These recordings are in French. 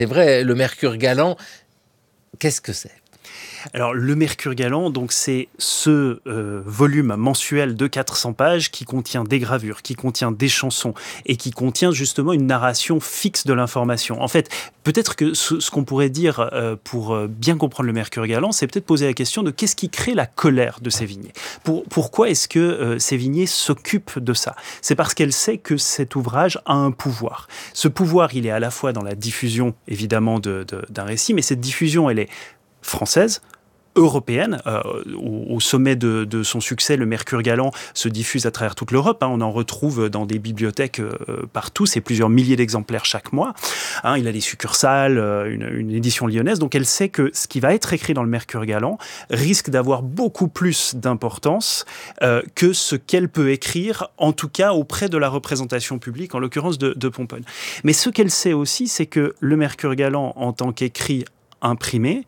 C'est vrai, le Mercure galant, qu'est-ce que c'est ? Alors, le Mercure galant, donc, c'est ce volume mensuel de 400 pages qui contient des gravures, qui contient des chansons et qui contient justement une narration fixe de l'information. En fait, peut-être que ce qu'on pourrait dire pour bien comprendre le Mercure galant, c'est peut-être poser la question de qu'est-ce qui crée la colère de Sévigné ? Pourquoi est-ce que Sévigné s'occupe de ça ? C'est parce qu'elle sait que cet ouvrage a un pouvoir. Ce pouvoir, il est à la fois dans la diffusion, évidemment, d'un récit, mais cette diffusion, elle est française, européenne. Au sommet de son succès, le Mercure galant se diffuse à travers toute l'Europe. On en retrouve dans des bibliothèques partout. C'est plusieurs milliers d'exemplaires chaque mois. Il a des succursales, une édition lyonnaise. Donc elle sait que ce qui va être écrit dans le Mercure galant risque d'avoir beaucoup plus d'importance que ce qu'elle peut écrire, en tout cas auprès de la représentation publique, en l'occurrence de Pomponne. Mais ce qu'elle sait aussi, c'est que le Mercure galant, en tant qu'écrit imprimé,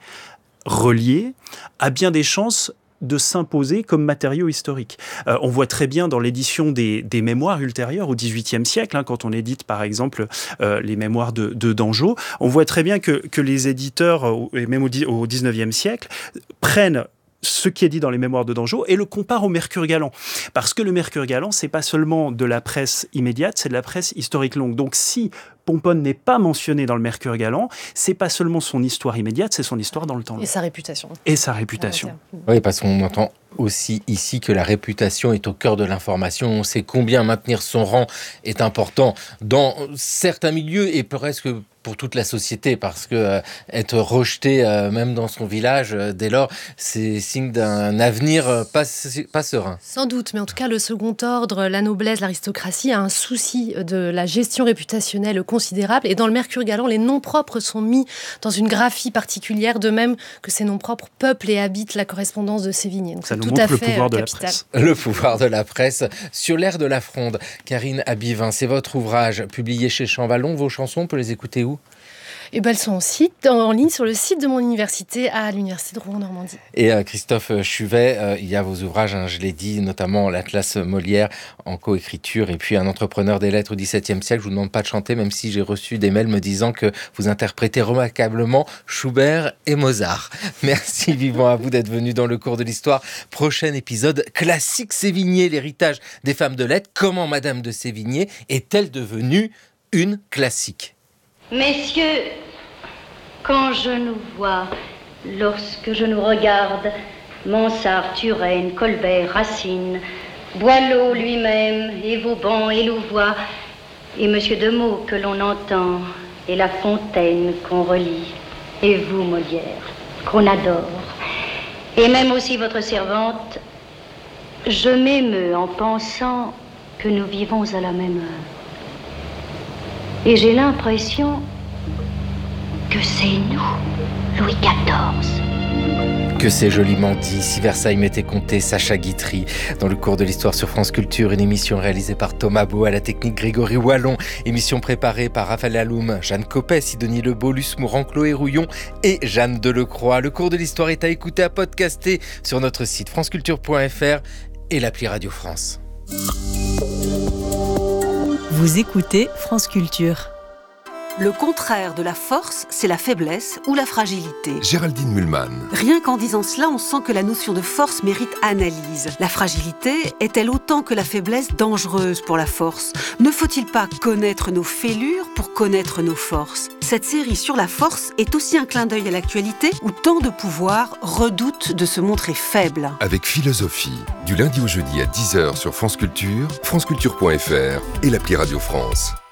relié, a bien des chances de s'imposer comme matériau historique. On voit très bien dans l'édition des mémoires ultérieures au XVIIIe siècle, quand on édite par exemple les mémoires de Dangeau, on voit très bien que les éditeurs, et même au XIXe siècle, prennent ce qui est dit dans les mémoires de Dangeau et le compare au Mercure galant. Parce que le Mercure galant, c'est pas seulement de la presse immédiate, c'est de la presse historique longue. Donc si Pomponne n'est pas mentionné dans le Mercure galant, c'est pas seulement son histoire immédiate, c'est son histoire dans le temps long. Et sa réputation. Et sa réputation. Oui, parce qu'on entend aussi ici que la réputation est au cœur de l'information. On sait combien maintenir son rang est important dans certains milieux et presque pour toute la société, parce que être rejeté même dans son village, dès lors, c'est signe d'un avenir pas serein. Sans doute, mais en tout cas, le second ordre, la noblesse, l'aristocratie a un souci de la gestion réputationnelle considérable. Et dans le Mercure galant, les noms propres sont mis dans une graphie particulière, de même que ces noms propres peuplent et habitent la correspondance de Sévigné. Donc ça c'est nous tout à montre fait le pouvoir de capital. la presse. Le pouvoir de la presse. Sur l'air de la fronde, Karine Abivin, c'est votre ouvrage publié chez Champvallon. Vos chansons, on peut les écouter où ? Et elles sont en ligne sur le site de mon université à l'université de Rouen-Normandie. Et Christophe Chuvet, il y a vos ouvrages, je l'ai dit, notamment l'Atlas Molière en coécriture et puis un entrepreneur des lettres au XVIIe siècle. Je vous demande pas de chanter, même si j'ai reçu des mails me disant que vous interprétez remarquablement Schubert et Mozart. Merci vivement à vous d'être venu dans le cours de l'histoire. Prochain épisode, classique Sévigné, l'héritage des femmes de lettres. Comment Madame de Sévigné est-elle devenue une classique ? Messieurs, quand je nous vois, lorsque je nous regarde, Mansart, Turenne, Colbert, Racine, Boileau lui-même, et Vauban et Louvois, et Monsieur de Meaux que l'on entend, et La Fontaine qu'on relit, et vous, Molière, qu'on adore, et même aussi votre servante, je m'émeus en pensant que nous vivons à la même heure. Et j'ai l'impression que c'est nous, Louis XIV. Que c'est joliment dit, si Versailles m'était compté, Sacha Guitry. Dans le cours de l'histoire sur France Culture, une émission réalisée par Thomas Beau, à la technique Grégory Wallon, émission préparée par Raphaël Alloum, Jeanne Copet, Sidonie Lebeau, Luce Mourant, Chloé Rouillon et Jeanne Delecroix. Le cours de l'histoire est à écouter, à podcaster sur notre site franceculture.fr et l'appli Radio France. Vous écoutez France Culture. Le contraire de la force, c'est la faiblesse ou la fragilité. Géraldine Mühlmann. Rien qu'en disant cela, on sent que la notion de force mérite analyse. La fragilité est-elle autant que la faiblesse dangereuse pour la force ? Ne faut-il pas connaître nos fêlures pour connaître nos forces ? Cette série sur la force est aussi un clin d'œil à l'actualité où tant de pouvoirs redoutent de se montrer faibles. Avec philosophie, du lundi au jeudi à 10h sur France Culture, franceculture.fr et l'appli Radio France.